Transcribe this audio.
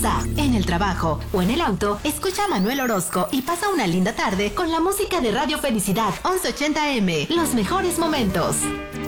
casa, en el trabajo o en el auto, escucha a Manuel Orozco y pasa una linda tarde con la música de Radio Felicidad 1180M. Los mejores momentos.